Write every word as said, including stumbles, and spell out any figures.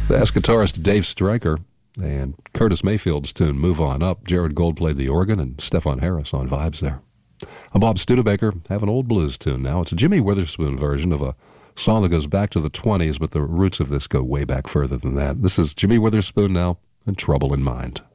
Bass guitarist Dave Stryker and Curtis Mayfield's tune, Move On Up. Jared Gold played the organ and Stefan Harris on vibes there. I'm Bob Studebaker. Have an old blues tune now. It's a Jimmy Witherspoon version of a song that goes back to the twenties, but the roots of this go way back further than that. This is Jimmy Witherspoon now and Trouble in Mind.